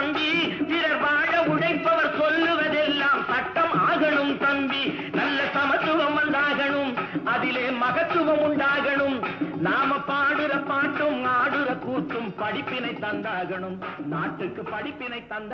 தம்பி. பிறர் வாழ உழைப்பவர் சொல்லுவதெல்லாம் சட்டம் ஆகணும் தம்பி. நல்ல சமத்துவம் உண்டாகணும், அதிலே மகத்துவம் உண்டாகணும். நாம பாடுற பாட்டும் ஆடுற கூத்தும் படிப்பினை தந்தாகணும், நாட்டுக்கு படிப்பினை தந்த